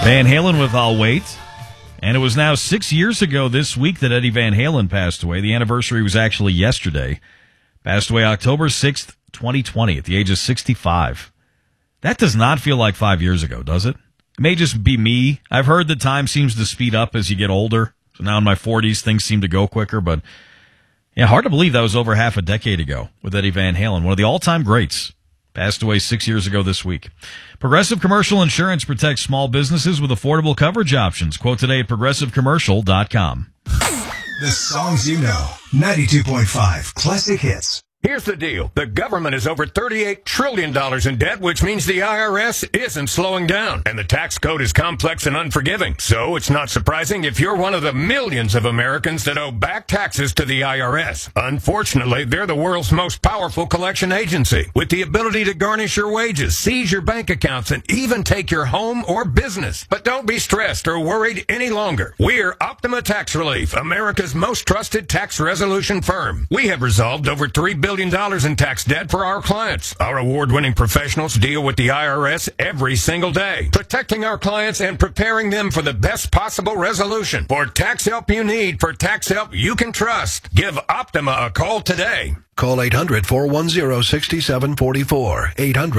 Van Halen with I'll Wait. And it was now 6 years ago this week that Eddie Van Halen passed away. The anniversary was actually yesterday. Passed away October 6th, 2020 at the age of 65. That does not feel like 5 years ago, does it? It may just be me. I've heard that time seems to speed up as you get older. So now in my 40s, things seem to go quicker. But yeah, hard to believe that was over half a decade ago with Eddie Van Halen, one of the all-time greats. Passed away 6 years ago this week. Progressive Commercial Insurance protects small businesses with affordable coverage options. Quote today at progressivecommercial.com. The songs you know. 92.5 Classic Hits. Here's the deal. The government is over $38 trillion in debt, which means the IRS isn't slowing down. And the tax code is complex and unforgiving. So it's not surprising if you're one of the millions of Americans that owe back taxes to the IRS. Unfortunately, they're the world's most powerful collection agency, with the ability to garnish your wages, seize your bank accounts, and even take your home or business. But don't be stressed or worried any longer. We're Optima Tax Relief, America's most trusted tax resolution firm. We have resolved over $3 billion in tax debt for our clients. Our award-winning professionals deal with the IRS every single day, protecting our clients and preparing them for the best possible resolution. For tax help you need, for tax help you can trust, give Optima a call today. Call 800-410-6744.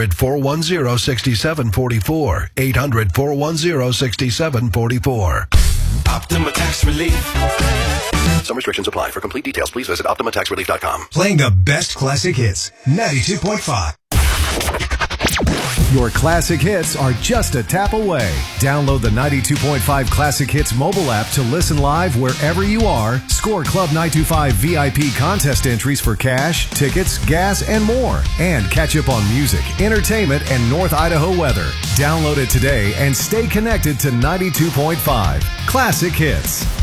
800-410-6744. 800-410-6744. Optima Tax Relief. Some restrictions apply. For complete details, please visit OptimaTaxRelief.com. Playing the best classic hits. 92.5. Your classic hits are just a tap away. Download the 92.5 Classic Hits mobile app to listen live wherever you are. Score Club 925 VIP contest entries for cash, tickets, gas, and more. And catch up on music, entertainment, and North Idaho weather. Download it today and stay connected to 92.5 Classic Hits.